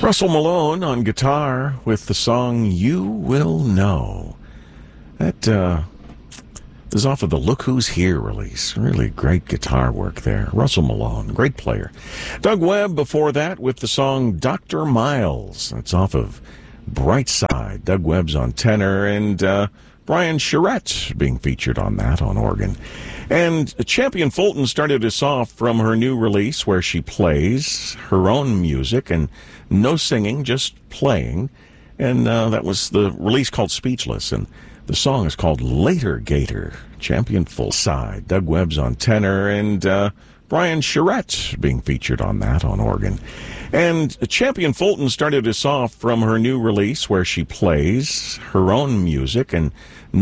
Russell Malone on guitar with the song You Will Know. That is off of the Look Who's Here release. Really great guitar work there. Russell Malone, great player. Doug Webb before that with the song Dr. Miles. That's off of Bright Side. Doug Webb's on tenor and Brian Charette being featured on that on organ. And Champion Fulton started us off from her new release where she plays her own music and no singing, just playing. And that was the release called Speechless. And the song is called Later Gator. Champion Fulton side. Doug Webb's on tenor and Brian Charette being featured on that on organ. And Champion Fulton started us off from her new release where she plays her own music and